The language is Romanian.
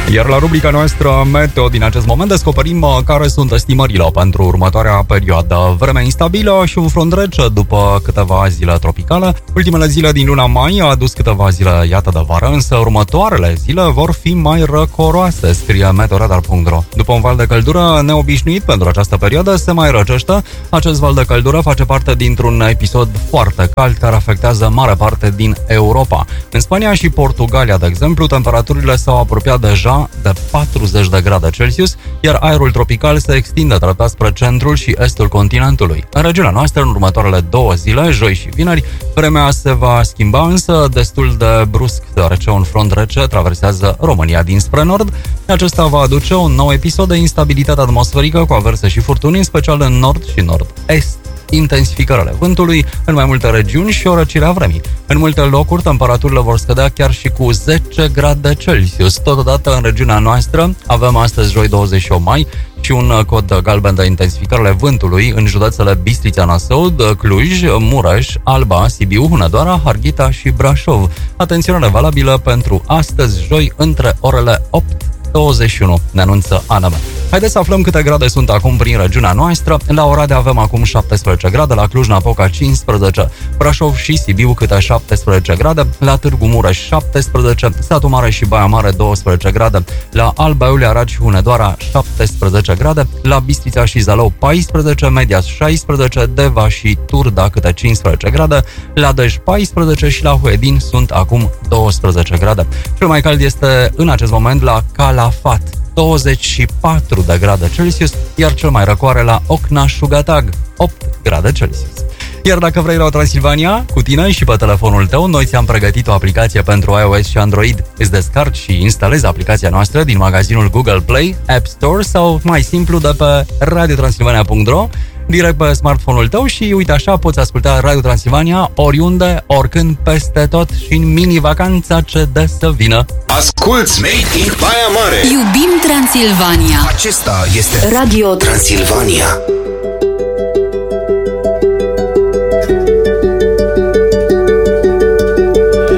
Iar la rubrica noastră Meteo din acest moment descoperim care sunt estimările pentru următoarea perioadă. Vreme instabilă și un front rece după câteva zile tropicale. Ultimele zile din luna mai a adus câteva zile, iată, de vară, însă următoarele zile vor fi mai răcoroase, scrie meteoradar.ro. După un val de căldură neobișnuit pentru această perioadă, se mai răcește. Acest val de căldură face parte dintr-un episod foarte cald care afectează mare parte din Europa. În Spania și Portugalia, de exemplu, temperaturile s-au apropiat deja de 40 de grade Celsius, iar aerul tropical se extinde treptat spre centrul și estul continentului. În regiunea noastră, în următoarele 2 zile, joi și vineri, vremea se va schimba, însă destul de brusc, deoarece un front rece traversează România dinspre nord. Acesta va aduce un nou episod de instabilitate atmosferică cu averse și furtuni, în special în nord și nord-est. Intensificările vântului în mai multe regiuni și o răcire a vremii. În multe locuri, temperaturile vor scădea chiar și cu 10 grade Celsius. Totodată, în regiunea noastră, avem astăzi, joi 28 mai, și un cod galben de intensificările vântului în județele Bistrița, Năsăud, Cluj, Mureș, Alba, Sibiu, Hunedoara, Harghita și Brașov. Atenționare valabilă pentru astăzi, joi, între orele 8-21, ne anunță ANM. Haideți să aflăm câte grade sunt acum prin regiunea noastră. La Oradea avem acum 17 grade, la Cluj-Napoca 15, Brașov și Sibiu câte 17 grade, la Târgu Mureș 17, Satu Mare și Baia Mare 12 grade, la Alba Iulia, Arad și Hunedoara 17 grade, la Bistrița și Zalău 14, Mediaș 16, Deva și Turda câte 15 grade, la Dej 14 și la Huedin sunt acum 12 grade. Cel mai cald este în acest moment la Calafat, 24 de grade Celsius, iar cel mai răcoare la Ocna-Șugatag, 8 grade Celsius. Iar dacă vrei Radio Transilvania, cu tine și pe telefonul tău, noi ți-am pregătit o aplicație pentru iOS și Android. Îți descarci și instalezi aplicația noastră din magazinul Google Play, App Store sau, mai simplu, de pe radiotransilvania.ro, direct pe smartphone-ul tău și, uite așa, poți asculta Radio Transilvania oriunde, oricând, peste tot și în mini-vacanța ce de să vină. Asculți Made in Baia Mare! Iubim Transilvania! Acesta este Radio Transilvania.